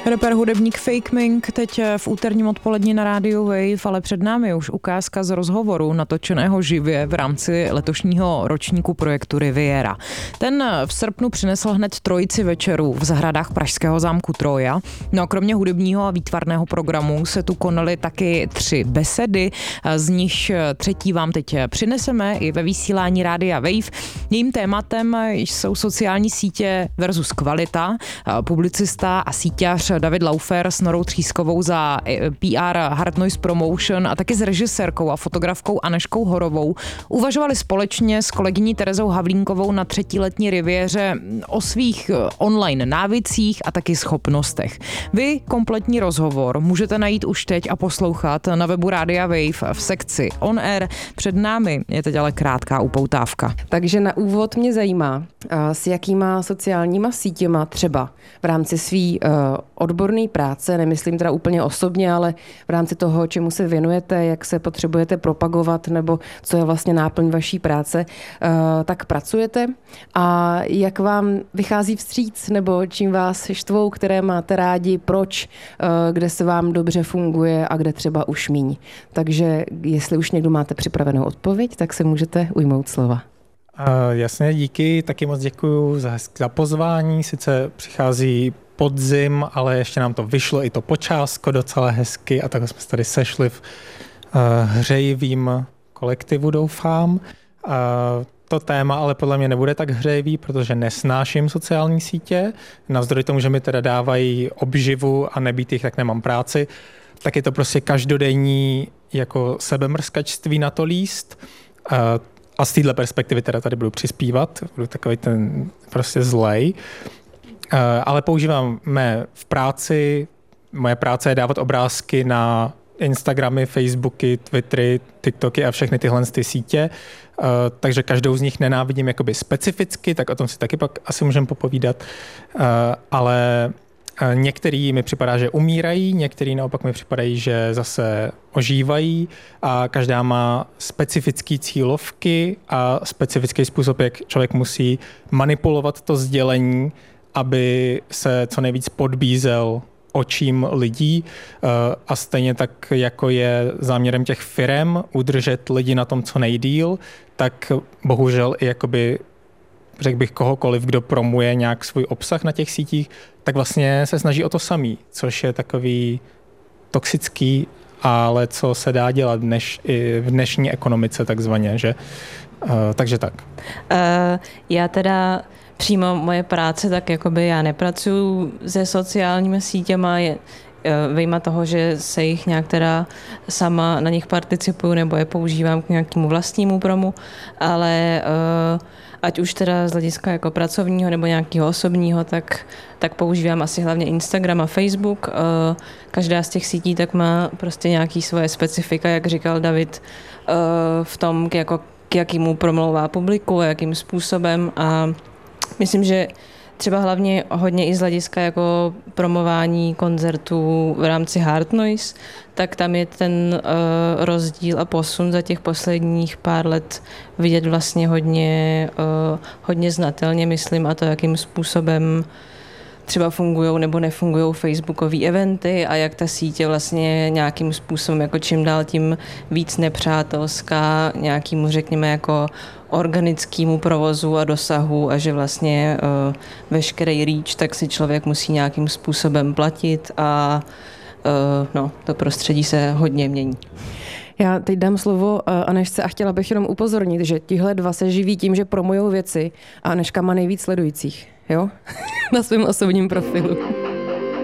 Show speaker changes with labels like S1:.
S1: Rapper hudebník Fake Mink teď v úterním odpolední na rádiu Wave, ale před námi už ukázka z rozhovoru natočeného živě v rámci letošního ročníku projektu Riviera. Ten v srpnu přinesl hned trojici večerů v zahradách pražského zámku Troja. No a kromě hudebního a výtvarného programu se tu konaly taky 3 besedy, z nichž třetí vám teď přineseme i ve vysílání rádia Wave. Jejím tématem jsou sociální sítě versus kvalita. Publicista a síťař David Laufer s Norou Třískovou za PR Hard Noise Promotion a taky s režisérkou a fotografkou Aneškou Horovou uvažovali společně s kolegyní Terezou Havlínkovou na 3. letní riviéře o svých online návicích a taky schopnostech. Vy kompletní rozhovor můžete najít už teď a poslouchat na webu Rádia Wave v sekci On Air. Před námi je teď ale krátká upoutávka.
S2: Takže na úvod mě zajímá, s jakýma sociálníma sítěma třeba v rámci svý odborné práce, nemyslím teda úplně osobně, ale v rámci toho, čemu se věnujete, jak se potřebujete propagovat nebo co je vlastně náplň vaší práce, tak pracujete a jak vám vychází vstříc nebo čím vás štvou, které máte rádi, proč, kde se vám dobře funguje a kde třeba už míň. Takže jestli už někdo máte připravenou odpověď, tak se můžete ujmout slova.
S3: Jasně, díky, taky moc děkuju za pozvání, sice přichází podzim, ale ještě nám to vyšlo i to počásko docela hezky a takhle jsme se tady sešli v hřejivým kolektivu, doufám. To téma ale podle mě nebude tak hřejivý, protože nesnáším sociální sítě. Navzdory tomu, že mi teda dávají obživu a nebýt jich, tak nemám práci, tak je to prostě každodenní jako sebemrskačství na to líst. A z téhle perspektivy teda tady budu přispívat, budu takový ten prostě zlej. Ale používám v práci, moje práce je dávat obrázky na Instagramy, Facebooky, Twittery, TikToky a všechny tyhle sítě. Takže každou z nich nenávidím jakoby specificky, tak o tom si taky pak asi můžeme popovídat. Ale některý mi připadá, že umírají, některý naopak mi připadají, že zase ožívají a každá má specifické cílovky a specifický způsob, jak člověk musí manipulovat to sdělení, aby se co nejvíc podbízel očím lidí a stejně tak, jako je záměrem těch firem udržet lidi na tom co nejdýl, tak bohužel i jakoby řekl bych kohokoliv, kdo promuje nějak svůj obsah na těch sítích, tak vlastně se snaží o to samý, což je takový toxický, ale co se dá dělat i v dnešní ekonomice takzvaně, že? Takže tak.
S4: Já teda přímo moje práce, tak jakoby já nepracuju se sociálními sítěma, vyjma toho, že se jich nějak teda sama na nich participuju nebo je používám k nějakému vlastnímu promu, ale ať už teda z hlediska jako pracovního nebo nějakého osobního, tak používám asi hlavně Instagram a Facebook. Každá z těch sítí tak má prostě nějaký svoje specifika, jak říkal David, v tom, k jakému promlouvá publiku a jakým způsobem. A myslím, že třeba hlavně hodně i z hlediska jako promování koncertů v rámci Hard Noise, tak tam je ten rozdíl a posun za těch posledních pár let vidět vlastně hodně znatelně, myslím, a to, jakým způsobem třeba fungujou nebo nefungujou facebookové eventy a jak ta sítě vlastně nějakým způsobem jako čím dál tím víc nepřátelská nějakému, řekněme, jako organickému provozu a dosahu a že vlastně veškerý reach tak si člověk musí nějakým způsobem platit a to prostředí se hodně mění.
S2: Já teď dám slovo Anešce a chtěla bych jenom upozornit, že tihle dva se živí tím, že promujou věci a Aneška má nejvíc sledujících, jo? Na svém osobním profilu.